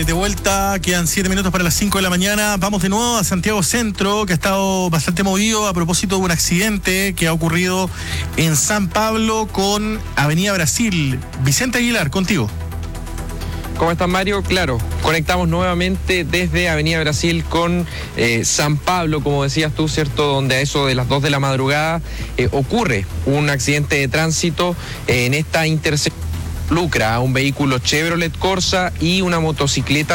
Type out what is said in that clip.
de vuelta, quedan 7 minutos para las 5 de la mañana. Vamos de nuevo a Santiago Centro, que ha estado bastante movido a propósito de un accidente que ha ocurrido en San Pablo con Avenida Brasil. Vicente Aguilar, contigo. ¿Cómo estás, Mario? Claro, conectamos nuevamente desde Avenida Brasil con San Pablo, como decías tú, ¿cierto? Donde a eso de las 2 de la madrugada ocurre un accidente de tránsito en esta intersección. Lucra a un vehículo Chevrolet Corsa y una motocicleta